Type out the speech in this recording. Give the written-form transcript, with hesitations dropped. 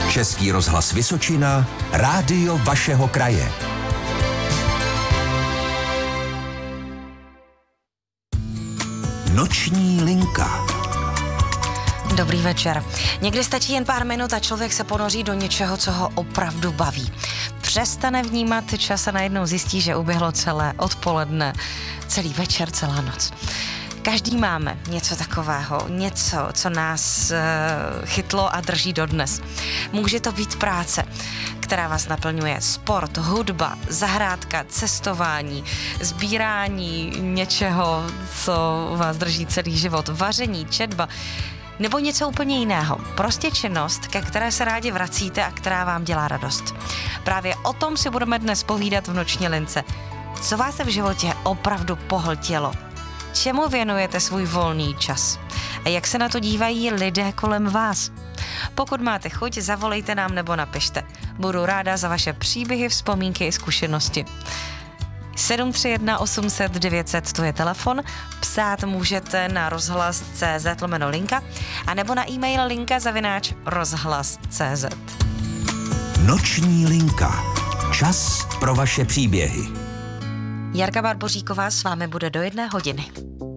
Český rozhlas Vysočina, rádio vašeho kraje. Noční linka. Dobrý večer. Někdy stačí jen pár minut a člověk se ponoří do něčeho, co ho opravdu baví. Přestane vnímat čas a najednou zjistí, že uběhlo celé odpoledne, celý večer, celá noc. Každý máme něco takového, něco, co nás chytlo a drží dodnes. Může to být práce, která vás naplňuje, sport, hudba, zahrádka, cestování, sbírání něčeho, co vás drží celý život, vaření, četba, nebo něco úplně jiného. Prostě činnost, ke které se rádi vracíte a která vám dělá radost. Právě o tom si budeme dnes povídat v Noční lince. Co vás v životě opravdu pohltilo? Čemu věnujete svůj volný čas? A jak se na to dívají lidé kolem vás? Pokud máte chuť, zavolejte nám nebo napište. Budu ráda za vaše příběhy, vzpomínky i zkušenosti. 731 800 900, to je telefon. Psát můžete na rozhlas.cz/linka a nebo na e-mail linka@rozhlas.cz. Noční linka. Čas pro vaše příběhy. Jarka Barboříková s vámi bude do 1 hodiny.